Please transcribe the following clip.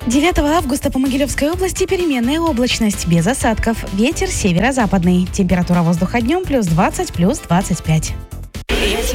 9 августа по Могилевской области переменная облачность, без осадков. Ветер северо-западный. Температура воздуха днем +20, +25.